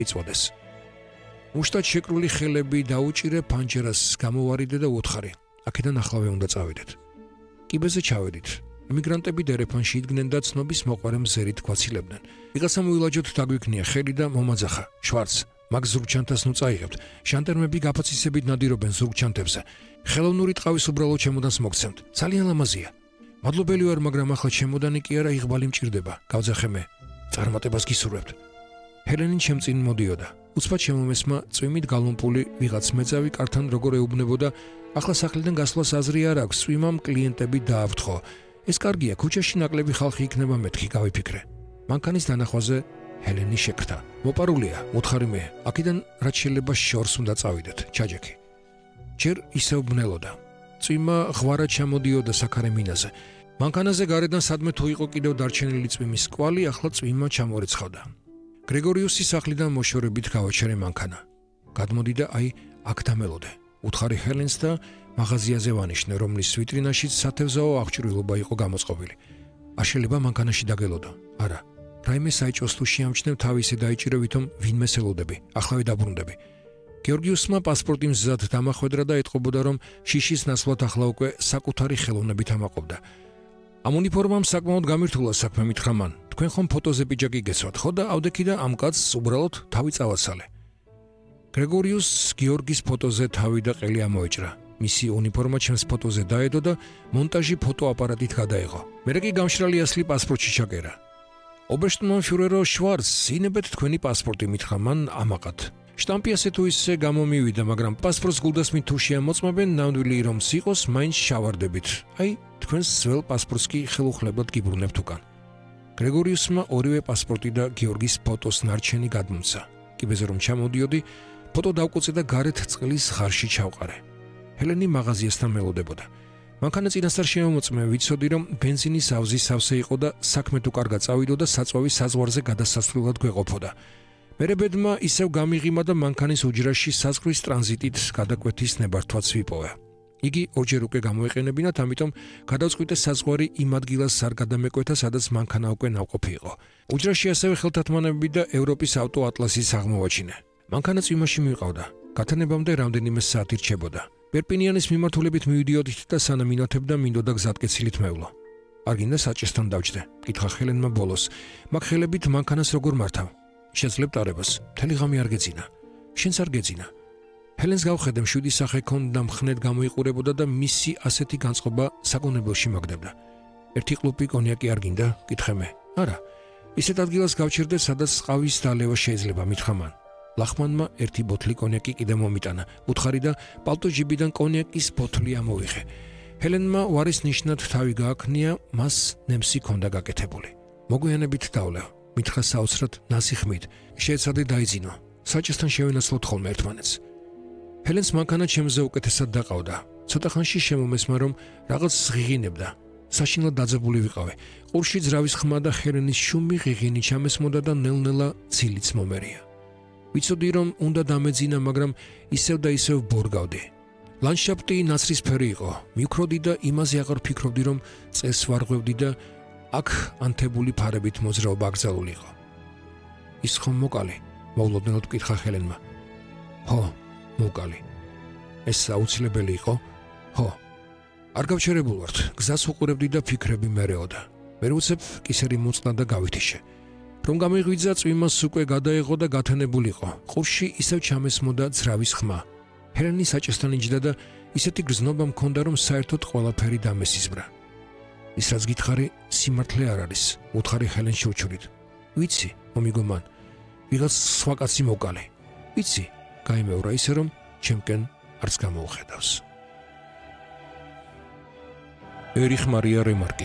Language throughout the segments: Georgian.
იწვოდეს. მუშტად შეკრული ხელები დაუჭირე ფანჯერას გამოვარიდე და უთხარი. აქედან ახლავე უნდა წავიდეთ. კიბეზე ჩავედით. ემიგრანტები დერეფანში იდგნენ და ცნობის მოყვარე მზერით გვაცილებდნენ. ვიღაცამ უილაჯოთ დაგვიქნია ხელი და მომაძახა. შვარც, მაგ ზურგჩანთას ნუ წაიღებთ. ჟანდარმები გაფაცისებით ნადირობენ ზურგჩანთებზე. ხელოვნური ტყავის უბრალოდ ჩემოდანს მოგცემთ. ძალიან ლამაზია. მადლობელი ვარ, მაგრამ ახლა ჩემოდანი კი არა იღბალი მჭირდება. გავძახე მე. წარმატებას გისურვებთ. ჰელენი ჩემ წინ მოდიოდა. უცბად შემომესმა წვიმით გალონპული ვიღაც მეძავი კართან როგორ ეუბნებოდა. ახლა სახლიდან გასვლას აზრი არ აქვს, წვიმამ კლიენტები დაავთხო. ეს კარგია, ქუჩაში ნაკლები ხალხი იქნება მეთქი, გავიფიქრე. მანქანის დანახვაზე ჰელენი შეკრთა. მოპარულია, მოთხარი მე. აქედან რაც შეიძლება შორს უნდა წავიდეთ, ჩაჯექი. ჯერ ისევ ბნელოდა. წვიმა ღვარად ჩამოდიოდა საქარე მინაზე. მანქანაზე გარედან სადმე თუ იყო კიდევ დარჩენილი წვიმის კვალი, ახლა წვიმა ჩამორიცხავდა. გრეგორიუსის სახლიდან მოშორებით გავაჩერე მანქანა. გადმოდი და აი აქ დამელოდე. უთხარი ჰელენს და მაღაზიაზე ვანიშნე, რომლის ვიტრინაშიც სათევზაო აღჭურვილობა იყო გამოწყობილი. არ შეიძლება მანქანაში დაგელოდო. არა. რაიმე საეჭვოს თუ შეამჩნევ, თავი ისე დაიჭირე, ვითომ ვინმე ელოდები, ახლავე დაბრუნდები. გეორგიუსმა პასპორტი მზად დამახვედრა და ეტყობოდა, რომ შიშის ნაცვლად ახლა უკვე საკუთარი ხელოვნებით ამაყობდა. ამ უნიფორმამ საკმაოდ გამირთულა საქმე, მითხრა მან. თქვენ ხომ ფოტოზე პიჯაკი გეცვათ, ხო და ავდექი და ამ კაცს უბრალოდ თავი წავაცალე. გრეგორიუს გიორგის ფოტოზე თავი და ყელი ამოეჭრა. მისი უნიფორმა ჩემს ფოტოზე დაედო და მონტაჟი ფოტოაპარატით გადაეღო. მერე კი გამშრალი ასლი პასპორტში ჩაგერა. ობერსტმანფიურერო შვარც, ინებეთ თქვენი პასპორტი, მითხრა მან ამაყად. შტამპი ასე თუ ისე გამომივიდა, მაგრამ პასპორტს გულდასმით თუ შეამოწმებენ, ნამდვილი რომს იყოს, მაინც შავარდებით. აი, თქვენს ძველ პასპორტს კი ხელუხლებლად გიბრუნებთ უკან. გრეგორიუსმა ორივე პასპორტი და გიორგის ფოტოს ნარჩენი გადმოცა. კიბეზე რომ ჩამოდიოდი, ფოტო დავკუწე და გარეთ წყლის ხარში ჩავყარე. ჰელენი მაღაზიასთან მელოდებოდა. მანქანა წინასწარ შემოწმე, ვიცოდი რომ ბენზინის ავზი სავსე იყო და საქმე თუ კარგად წავიდო და საწვავი საზღვარზე გადასასვლელად გვეყოფოდა. მერე ბედმა ისევ გამიღიმა და მანქანის უჯრაში საზღვრის ტრანზიტით გადაკვეთის ნებართვაც ვიპოვე. იგი ორჯერ უკვე გამოეყენებინათ, ამიტომ გადავწყვიტე საზღვარი იმ ადგილას არ გადამეკვეთა, სადაც მანქანა უკვე ნავყოფი იყო. უჯრაში ასევე ხელთათმანები და ევროპის ავტო ატლასის აღმოვაჩინე. მანქანა წვიმაში მივყავდა. გათანებამდე რამდენიმე საათი რჩებოდა. პერპინიანის მიმართულებით მივიდიოდით და სანამ ინათებდა, მინდოდა გზატკეცილით მევლო. არ გინდა საჭესთან დავჯდე, კითხა ჰელენმა ბოლოს. მაგ ხელებით მანქანას როგორ მართავ? შეძლებთ არებას, მთელი ღამე არ გეძინა. შენც არ გეძინა. ჰელენს გავხედე, მშვიდი სახე ქონდა, მხნედ გამოიყურებოდა და მისი ასეთი განწყობა საგონებელში მაგდებდა. ერთი ყლუპი კონიაკი არ გინდა? კითხე მე. არა. ისეთ ადგილას გავჩერდე, სადაც ყავის დალევა შეიძლება, მითხრა მან. ლახმანმა ერთი ბოთლი კონიაკი კიდე მომიტანა. უთხარი და პალტო ჯიბიდან კონიაკის ბოთლი ამოვიღე. ჰელენმა ვარის ნიშნად თავი გააქნია, მას ნემსი ქონდა გაკეთებული. მოგვიანებით დავლევ. მითხრა საოცრად ნასიხმით. შეეცადე დაიძინო. საჭესთან შევენაცვლოთ ხოლმე ერთმანეთს. ჰელენს მანქანა ჩემზე უკეთესად დაყავდა. ცოტა ხანში შემომესმა, რომ რაღაც ზღიღინებდა. საშინლად დაძაბული ვიყავე. ყურში ძრავის ხმა და ჰელენის შუმი ღიღინი ჩამესმოდა და ნელ-ნელა ცილიც მომერია. ვიცოდი, რომ უნდა დამეძინა, მაგრამ ისევ და ისევ ბორგავდი. ლანდშაფტი ნაცრისფერი იყო. მივქროდი და იმაზე აღარ ფიქრობდი, რომ წესს ვარღვევდი და აქ ანთებული ფარებით მოძრაობა აკრძალული იყო. ის ხომ მოკალი? მოულოდნელად ვკითხა ჰელენმა. ხო, მოკალი. ეს აუცილებელი იყო? ხო. არ გავჩერებულ ვართ. გზას უყურებდი და ფიქრები მერეოდა. მერე უცებ კისერი მოწნა და გავითიშე. რომ გამიღვიძა, წვიმას უკვე გადაეღო და გათანებულიყო. ყურში ისევ ჩამესმოდა ძრავის ხმა. ჰელენი საჭესთან იჯდა და ისეთი გრძნობა მქონდა, რომ საერთოდ ყველაფერი დამესიზმრა. ის რაც გითხარი, სიმართლე არ არის, უთხარი ჰელენს შუჩურით. ვიცი, მომიგო მან. ვიღაც სხვა კაცი მოკალი. ვიცი, გაიმეორა ისე, რომ ჩემკენ არც გამოუხედავს. ერიხ მარია რემარკი.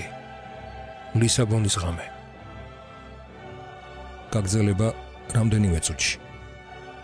ლისაბონის ღამე. გაგრძელება რამდენიმე წუთში.